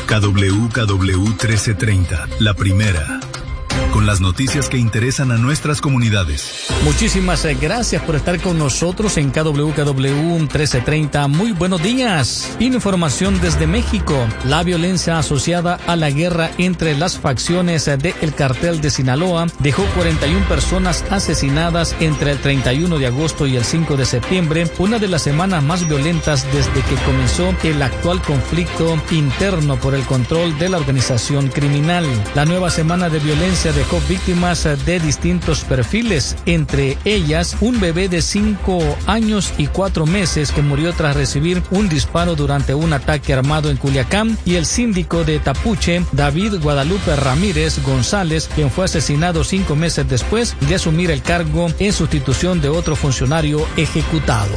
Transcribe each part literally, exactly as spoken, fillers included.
K W K W trece treinta, la primera. Con las noticias que interesan a nuestras comunidades. Muchísimas gracias por estar con nosotros en K W K W trece treinta. Muy buenos días. Información desde México. La violencia asociada a la guerra entre las facciones del cartel de Sinaloa dejó cuarenta y una personas asesinadas entre el treinta y uno de agosto y el cinco de septiembre, una de las semanas más violentas desde que comenzó el actual conflicto interno por el control de la organización criminal. La nueva semana de violencia de dejó víctimas de distintos perfiles, entre ellas un bebé de cinco años y cuatro meses que murió tras recibir un disparo durante un ataque armado en Culiacán, y el síndico de Tapuche, David Guadalupe Ramírez González, quien fue asesinado cinco meses después de asumir el cargo en sustitución de otro funcionario ejecutado.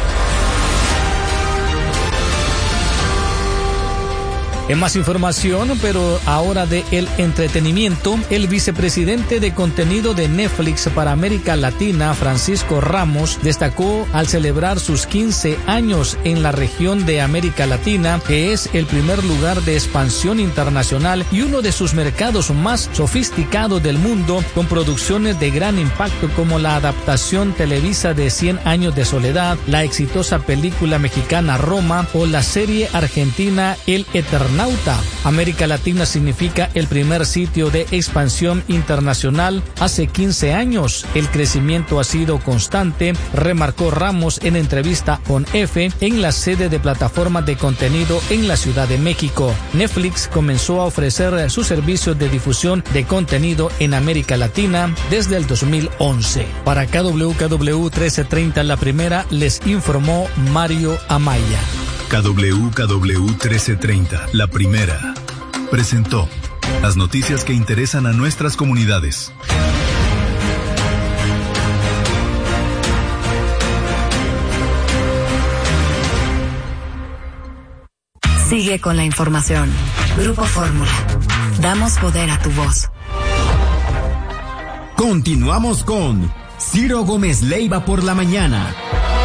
En más información, pero ahora de el entretenimiento, el vicepresidente de contenido de Netflix para América Latina, Francisco Ramos, destacó al celebrar sus quince años en la región de América Latina, que es el primer lugar de expansión internacional y uno de sus mercados más sofisticados del mundo, con producciones de gran impacto como la adaptación televisa de Cien años de soledad, la exitosa película mexicana Roma o la serie argentina El Eternauta. América Latina significa el primer sitio de expansión internacional hace quince años. El crecimiento ha sido constante, remarcó Ramos en entrevista con F en la sede de plataformas de contenido en la Ciudad de México. Netflix comenzó a ofrecer sus servicios de difusión de contenido en América Latina desde el dos mil once. Para K W K W trece treinta, la primera, les informó Mario Amaya. K W K W trece treinta, la primera, presentó las noticias que interesan a nuestras comunidades. Sigue con la información. Grupo Fórmula. Damos poder a tu voz. Continuamos con Ciro Gómez Leiva por la mañana.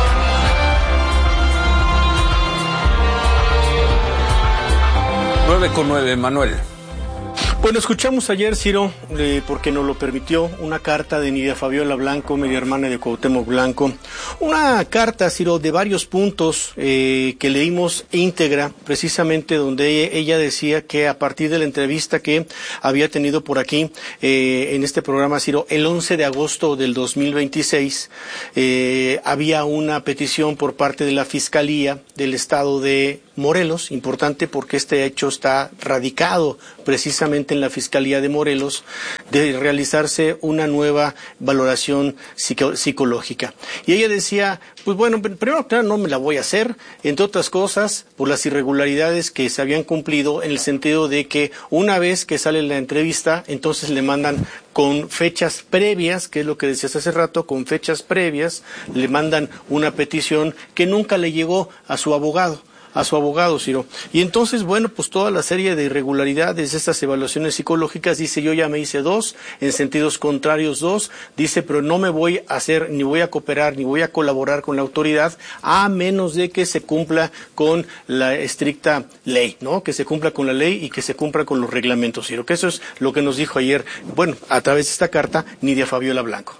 nueve con nueve, Manuel. Bueno, escuchamos ayer, Ciro, eh, porque nos lo permitió, una carta de Nidia Fabiola Blanco, media hermana de Cuauhtémoc Blanco. Una carta, Ciro, de varios puntos eh, que leímos íntegra, precisamente donde ella, ella decía que a partir de la entrevista que había tenido por aquí, eh, en este programa, Ciro, el once de agosto del dos mil veintiséis, eh, había una petición por parte de la Fiscalía del Estado de Morelos, importante porque este hecho está radicado precisamente en la Fiscalía de Morelos, de realizarse una nueva valoración psico- psicológica. Y ella decía, pues bueno, primero que nada no me la voy a hacer, entre otras cosas, por las irregularidades que se habían cumplido, en el sentido de que una vez que sale la entrevista, entonces le mandan con fechas previas, que es lo que decías hace rato, con fechas previas, le mandan una petición que nunca le llegó a su abogado. a su abogado, Ciro. Y entonces, bueno, pues toda la serie de irregularidades, estas evaluaciones psicológicas, dice, yo ya me hice dos, en sentidos contrarios dos, dice, pero no me voy a hacer, ni voy a cooperar, ni voy a colaborar con la autoridad, a menos de que se cumpla con la estricta ley, ¿no? Que se cumpla con la ley y que se cumpla con los reglamentos, Ciro. Que eso es lo que nos dijo ayer, bueno, a través de esta carta, Nidia Fabiola Blanco.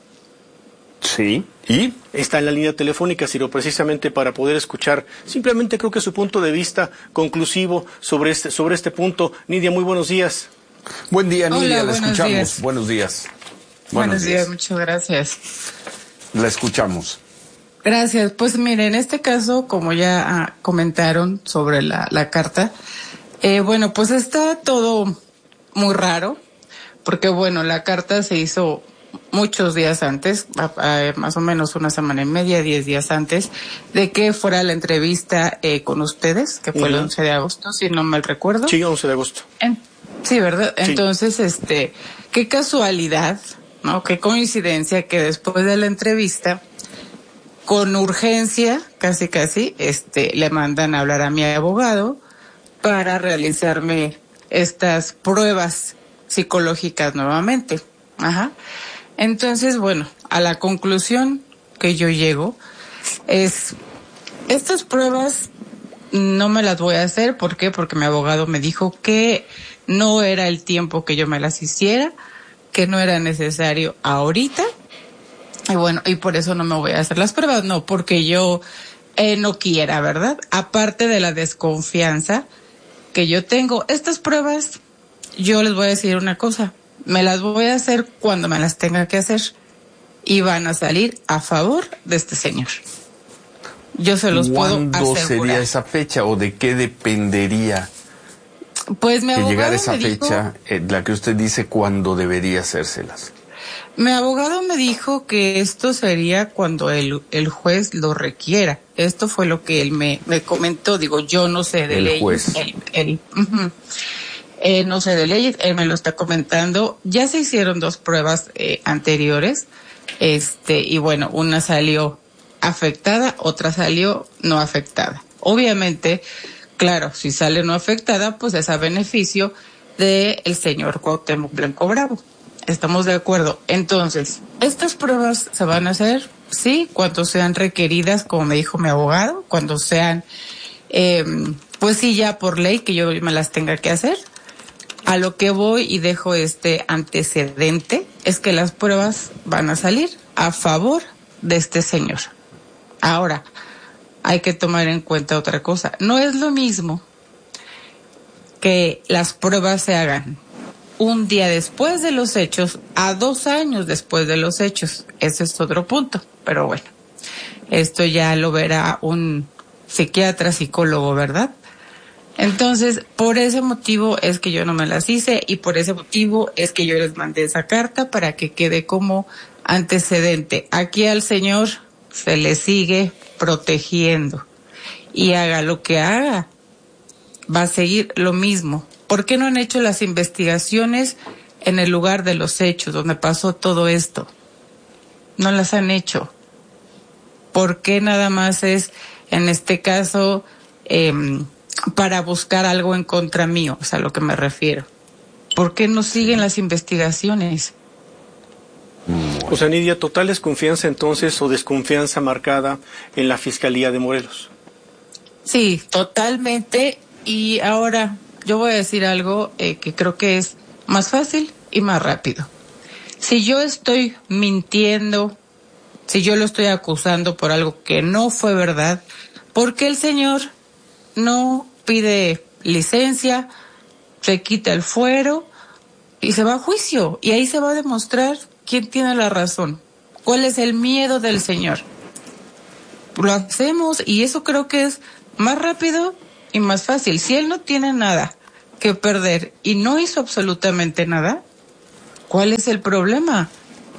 Sí, ¿y? Está en la línea telefónica, Ciro, precisamente para poder escuchar, simplemente creo que su punto de vista conclusivo sobre este, sobre este punto. Nidia, muy buenos días. Buen día, Nidia, Hola, la escuchamos. Días. Buenos días. Buenos, buenos días. días, muchas gracias. La escuchamos. Gracias. Pues mire, en este caso, como ya ah, comentaron sobre la, la carta, eh, bueno, pues está todo muy raro, porque bueno, la carta se hizo muchos días antes, a, a, más o menos una semana y media, diez días antes de que fuera la entrevista eh, con ustedes, que fue uh-huh. el once de agosto, si no mal recuerdo. Sí, once de agosto. En, sí, ¿verdad? Sí. Entonces, este, qué casualidad, ¿no? Qué coincidencia que después de la entrevista, con urgencia, casi casi, este, le mandan a hablar a mi abogado para realizarme estas pruebas psicológicas nuevamente. Ajá. Entonces, bueno, a la conclusión que yo llego es, estas pruebas no me las voy a hacer. ¿Por qué? Porque mi abogado me dijo que no era el tiempo que yo me las hiciera, que no era necesario ahorita. Y bueno, y por eso no me voy a hacer las pruebas, no porque yo eh, no quiera, ¿verdad? Aparte de la desconfianza que yo tengo, estas pruebas, yo les voy a decir una cosa, me las voy a hacer cuando me las tenga que hacer y van a salir a favor de este señor. Yo se los puedo asegurar. ¿Cuándo sería esa fecha o de qué dependería pues mi que abogado llegara esa me fecha, dijo, eh, la que usted dice cuándo debería hacérselas? Mi abogado me dijo que esto sería cuando el, el juez lo requiera. Esto fue lo que él me, me comentó. Digo, yo no sé de el leyes. Juez. Él, él, uh-huh. eh, no sé de leyes, él me lo está comentando. Ya se hicieron dos pruebas eh, anteriores. Este, y bueno, una salió afectada, otra salió no afectada. Obviamente, claro, si sale no afectada, pues es a beneficio del señor Cuauhtémoc Blanco Bravo. ¿Estamos de acuerdo? Entonces, estas pruebas se van a hacer, sí, cuando sean requeridas, como me dijo mi abogado, cuando sean, eh, pues sí, ya por ley que yo me las tenga que hacer. A lo que voy y dejo este antecedente es que las pruebas van a salir a favor de este señor. Ahora, hay que tomar en cuenta otra cosa. No es lo mismo que las pruebas se hagan un día después de los hechos a dos años después de los hechos. Ese es otro punto, pero bueno, esto ya lo verá un psiquiatra, psicólogo, ¿verdad? Entonces, por ese motivo es que yo no me las hice y por ese motivo es que yo les mandé esa carta para que quede como antecedente. Aquí al señor se le sigue protegiendo y haga lo que haga, va a seguir lo mismo. ¿Por qué no han hecho las investigaciones en el lugar de los hechos, donde pasó todo esto? No las han hecho. ¿Por qué nada más es, en este caso, eh, para buscar algo en contra mío? O sea, a lo que me refiero. ¿Por qué no siguen las investigaciones? O sea, Nidia, total desconfianza entonces o desconfianza marcada en la Fiscalía de Morelos. Sí, totalmente. Y ahora yo voy a decir algo eh, que creo que es más fácil y más rápido. Si yo estoy mintiendo, si yo lo estoy acusando por algo que no fue verdad, ¿por qué el señor no pide licencia, se quita el fuero y se va a juicio? Y ahí se va a demostrar quién tiene la razón, cuál es el miedo del señor. Lo hacemos y eso creo que es más rápido y más fácil. Si él no tiene nada que perder y no hizo absolutamente nada, ¿cuál es el problema?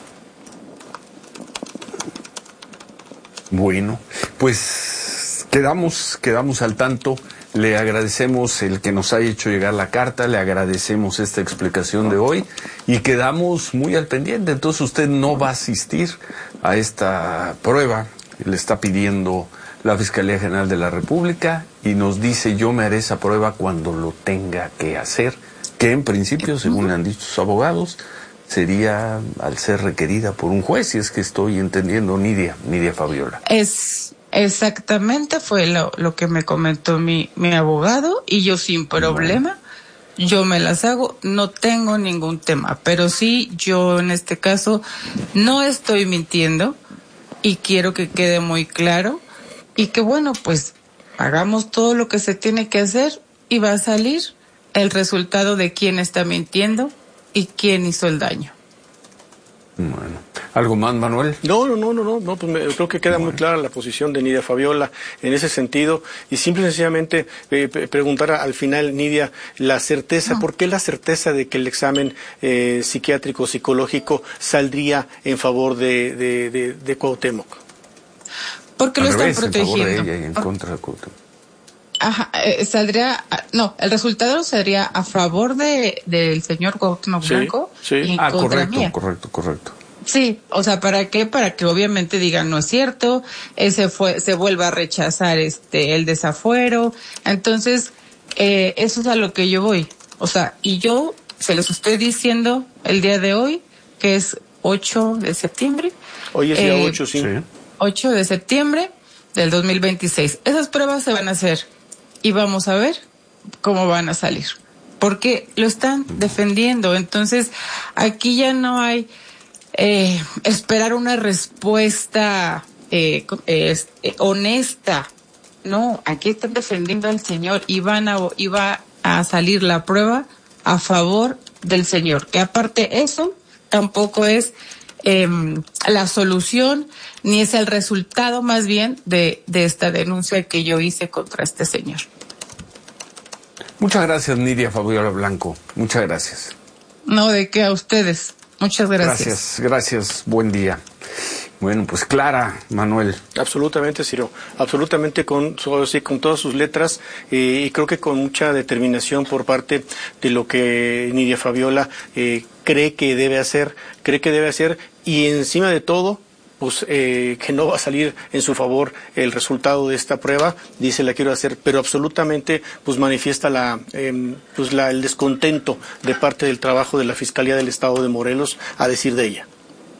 Bueno, pues quedamos, quedamos al tanto. Le agradecemos el que nos haya hecho llegar la carta, le agradecemos esta explicación de hoy y quedamos muy al pendiente. Entonces usted no va a asistir a esta prueba, le está pidiendo la Fiscalía General de la República y nos dice yo me haré esa prueba cuando lo tenga que hacer, que en principio, según le han dicho sus abogados, sería al ser requerida por un juez, si es que estoy entendiendo, Nidia, Nidia Fabiola. Es exactamente fue lo, lo que me comentó mi, mi abogado y yo sin problema, bueno, yo me las hago, no tengo ningún tema, pero sí yo en este caso no estoy mintiendo y quiero que quede muy claro y que bueno, pues hagamos todo lo que se tiene que hacer y va a salir el resultado de quién está mintiendo y quién hizo el daño. Bueno, ¿algo más, Manuel? No, no, no, no, no, no pues me, creo que queda bueno. muy clara la posición de Nidia Fabiola en ese sentido y simple y sencillamente eh, preguntar al final, Nidia, la certeza, no. ¿por qué la certeza de que el examen eh, psiquiátrico psicológico saldría en favor de, de, de, de Cuauhtémoc? Porque al lo revés, están protegiendo. En favor de ella y en contra de Cuauhtémoc. Ajá, eh, saldría, no, el resultado sería a favor de del señor Cuauhtémoc sí, Blanco sí. y ah, contra correcto, mía. correcto, correcto. Sí, o sea, ¿para qué? Para que obviamente digan no es cierto, ese fue, se vuelva a rechazar este el desafuero. Entonces, eh, eso es a lo que yo voy. O sea, y yo se los estoy diciendo el día de hoy, que es ocho de septiembre. Hoy es día ocho, sí. ocho de septiembre del dos mil veintiséis. Esas pruebas se van a hacer y vamos a ver cómo van a salir, porque lo están defendiendo. Entonces, aquí ya no hay eh, esperar una respuesta eh, eh, honesta. No, aquí están defendiendo al Señor y van a, y va a salir la prueba a favor del Señor, que aparte eso tampoco es eh, la solución, ni es el resultado más bien de, de esta denuncia que yo hice contra este señor. Muchas gracias, Nidia Fabiola Blanco. Muchas gracias. No, de qué, a ustedes. Muchas gracias. Gracias, gracias. Buen día. Bueno, pues clara, Manuel. Absolutamente, Ciro. Absolutamente con, sí, con todas sus letras eh, y creo que con mucha determinación por parte de lo que Nidia Fabiola eh, cree que debe hacer, cree que debe hacer y encima de todo, pues eh, que no va a salir en su favor el resultado de esta prueba, dice la quiero hacer, pero absolutamente pues manifiesta la, eh, pues la, el descontento de parte del trabajo de la Fiscalía del Estado de Morelos a decir de ella.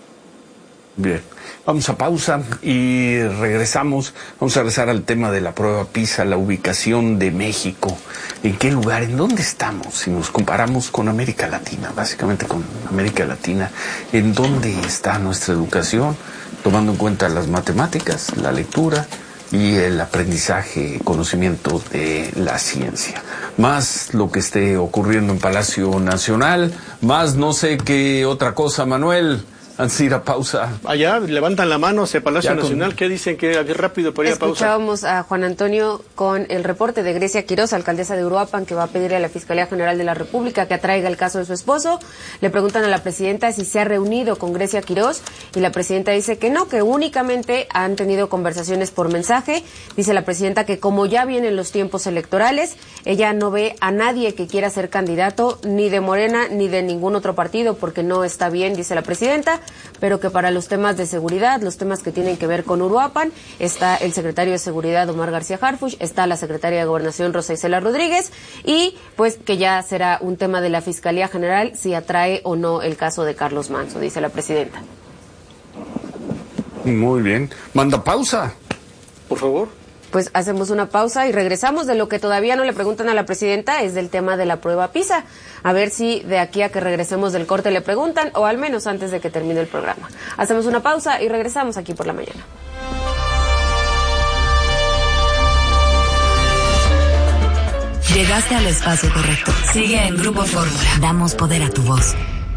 Bien, vamos a pausa y regresamos. Vamos a regresar al tema de la prueba PISA, la ubicación de México. ¿En qué lugar? ¿En dónde estamos? Si nos comparamos con América Latina, básicamente con América Latina, ¿en dónde está nuestra educación? Tomando en cuenta las matemáticas, la lectura y el aprendizaje, conocimiento de la ciencia. Más lo que esté ocurriendo en Palacio Nacional, más no sé qué otra cosa, Manuel. Antes de ir a pausa. Allá levantan la mano hacia Palacio Nacional. Con... ¿Qué dicen? Que rápido para ir a pausa. Escuchábamos a Juan Antonio con el reporte de Grecia Quiroz, alcaldesa de Uruapan, que va a pedirle a la Fiscalía General de la República que atraiga el caso de su esposo. Le preguntan a la presidenta si se ha reunido con Grecia Quiroz y la presidenta dice que no, que únicamente han tenido conversaciones por mensaje. Dice la presidenta que como ya vienen los tiempos electorales, ella no ve a nadie que quiera ser candidato ni de Morena ni de ningún otro partido porque no está bien, dice la presidenta, pero que para los temas de seguridad, los temas que tienen que ver con Uruapan, está el secretario de Seguridad Omar García Harfuch, está la secretaria de Gobernación Rosa Isela Rodríguez y pues que ya será un tema de la Fiscalía General si atrae o no el caso de Carlos Manzo, dice la presidenta. Muy bien. Manda pausa, por favor. Pues hacemos una pausa y regresamos. De lo que todavía no le preguntan a la presidenta es del tema de la prueba PISA. A ver si de aquí a que regresemos del corte le preguntan, o al menos antes de que termine el programa. Hacemos una pausa y regresamos aquí por la mañana. Llegaste al espacio correcto. Sigue en Grupo Fórmula. Damos poder a tu voz.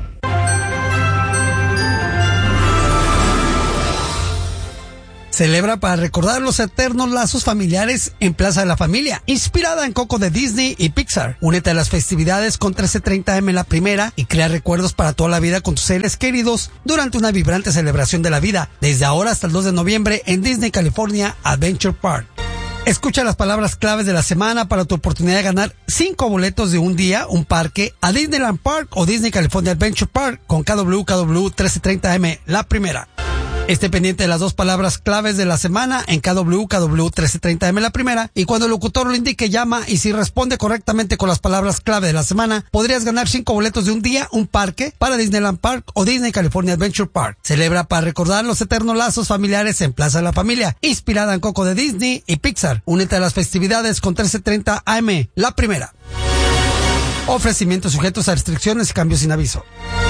Celebra para recordar los eternos lazos familiares en Plaza de la Familia, inspirada en Coco de Disney y Pixar. Únete a las festividades con trece treinta eme la primera y crea recuerdos para toda la vida con tus seres queridos durante una vibrante celebración de la vida, desde ahora hasta el dos de noviembre en Disney California Adventure Park. Escucha las palabras claves de la semana para tu oportunidad de ganar cinco boletos de un día, un parque a Disneyland Park o Disney California Adventure Park con K W K W trece treinta eme la primera. Esté pendiente de las dos palabras claves de la semana en K W K W trece treinta eme la primera y cuando el locutor lo indique llama y si responde correctamente con las palabras clave de la semana podrías ganar cinco boletos de un día, un parque para Disneyland Park o Disney California Adventure Park. Celebra para recordar los eternos lazos familiares en Plaza de la Familia, inspirada en Coco de Disney y Pixar. Únete a las festividades con trece treinta eme la primera. Ofrecimientos sujetos a restricciones y cambios sin aviso.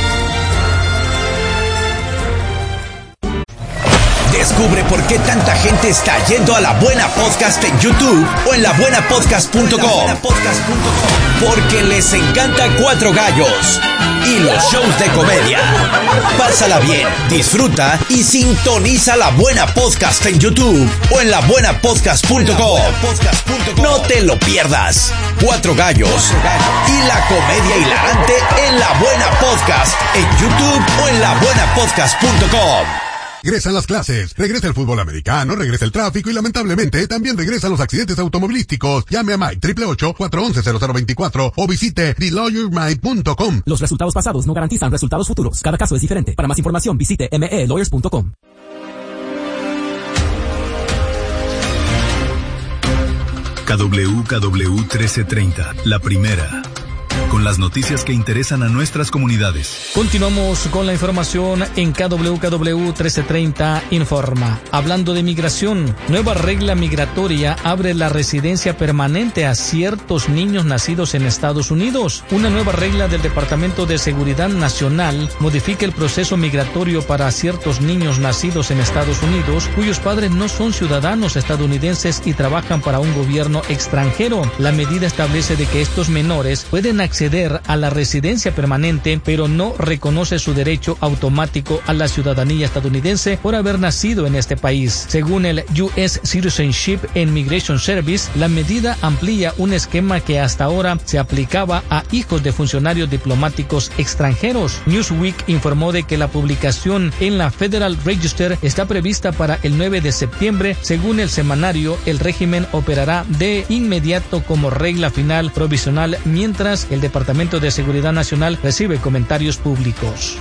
Descubre por qué tanta gente está yendo a La Buena Podcast en YouTube o en la buena podcast punto com. Porque les encanta Cuatro Gallos y los shows de comedia. Pásala bien, disfruta y sintoniza La Buena Podcast en YouTube o en la buena podcast punto com. No te lo pierdas. Cuatro Gallos y la comedia hilarante en La Buena Podcast en YouTube o en la buena podcast punto com. Regresan las clases, regresa el fútbol americano, regresa el tráfico y lamentablemente también regresan los accidentes automovilísticos. Llame a Mike ocho ocho ocho, cuatro uno cero, cero dos cuatro o visite the lawyer mike punto com. Los resultados pasados no garantizan resultados futuros. Cada caso es diferente. Para más información visite m e lawyers punto com. K W K W trece treinta, la primera, con las noticias que interesan a nuestras comunidades. Continuamos con la información en K W K W trece treinta Informa. Hablando de migración, nueva regla migratoria abre la residencia permanente a ciertos niños nacidos en Estados Unidos. Una nueva regla del Departamento de Seguridad Nacional modifica el proceso migratorio para ciertos niños nacidos en Estados Unidos cuyos padres no son ciudadanos estadounidenses y trabajan para un gobierno extranjero. La medida establece de que estos menores pueden acceder a la residencia permanente, pero no reconoce su derecho automático a la ciudadanía estadounidense por haber nacido en este país. Según el U S Citizenship and Migration Service, la medida amplía un esquema que hasta ahora se aplicaba a hijos de funcionarios diplomáticos extranjeros. Newsweek informó de que la publicación en la Federal Register está prevista para el nueve de septiembre. Según el semanario, el régimen operará de inmediato como regla final provisional mientras el Departamento de Seguridad Nacional recibe comentarios públicos.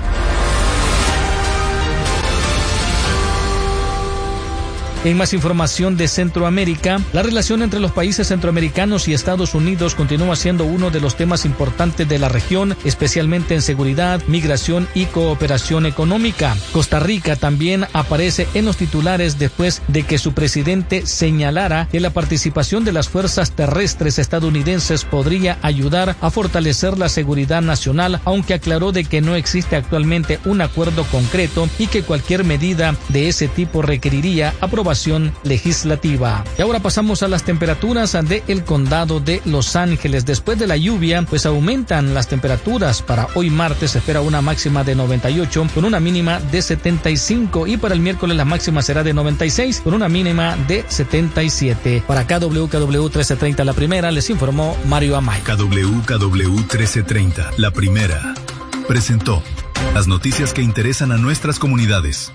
En más información de Centroamérica, la relación entre los países centroamericanos y Estados Unidos continúa siendo uno de los temas importantes de la región, especialmente en seguridad, migración y cooperación económica. Costa Rica también aparece en los titulares después de que su presidente señalara que la participación de las fuerzas terrestres estadounidenses podría ayudar a fortalecer la seguridad nacional, aunque aclaró de que no existe actualmente un acuerdo concreto y que cualquier medida de ese tipo requeriría aprobación legislativa. Y ahora pasamos a las temperaturas de el condado de Los Ángeles. Después de la lluvia, pues aumentan las temperaturas. Para hoy martes se espera una máxima de noventa y ocho con una mínima de setenta y cinco y para el miércoles la máxima será de noventa y seis con una mínima de setenta y siete. Para K W K W trece treinta La Primera les informó Mario Amay. K W K W trece treinta La Primera presentó las noticias que interesan a nuestras comunidades.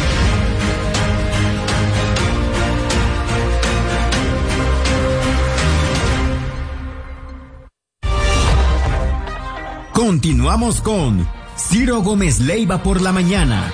Continuamos con Ciro Gómez Leiva por la mañana.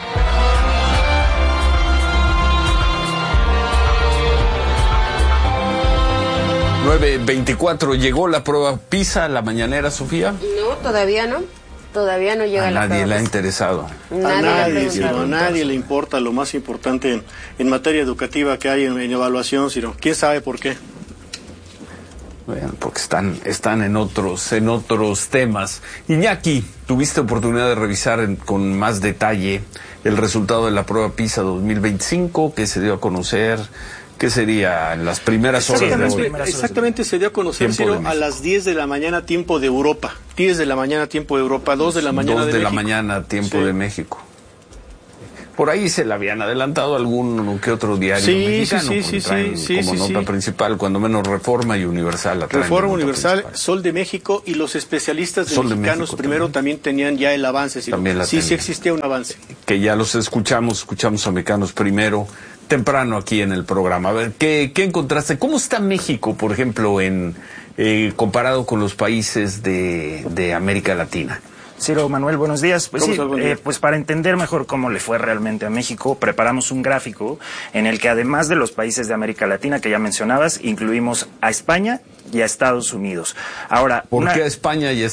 nueve veinticuatro, ¿llegó la prueba PISA, la mañanera, Sofía? No, todavía no. Todavía no llega a la nadie prueba. le ha interesado. A nadie, Ciro, a nadie le importa lo más importante en, en materia educativa que hay en, en evaluación, Ciro. ¿Quién sabe por qué? Bueno, porque están, están en otros, en otros temas. Iñaki, tuviste oportunidad de revisar en, con más detalle el resultado de la prueba PISA dos mil veinticinco que se dio a conocer. ¿Qué sería en las primeras horas de hoy? Exactamente, se dio a conocer, Ciro, a las diez de la mañana tiempo de Europa. diez de la mañana tiempo de Europa, dos de la mañana dos de, de México. la mañana tiempo Sí. de México. Por ahí se le habían adelantado algún que otro diario Sí, mexicano, sí, sí, porque sí, traen sí, como sí, nota sí. principal, cuando menos Reforma y Universal. La traen Reforma de nota Universal, principal. Sol de México y los especialistas de Sol de mexicanos México primero también. también. tenían ya el avance, Ciro. También la Sí, sí tenían. existía un avance. Que ya los escuchamos, escuchamos a mexicanos primero, temprano aquí en el programa. A ver, ¿qué, qué encontraste? ¿Cómo está México, por ejemplo, en eh, comparado con los países de, de América Latina? Ciro, Manuel, buenos días. Pues sí, Buen día. eh, pues para entender mejor cómo le fue realmente a México, preparamos un gráfico en el que además de los países de América Latina que ya mencionabas, incluimos a España y a Estados Unidos. Ahora, ¿Por una... qué a España y a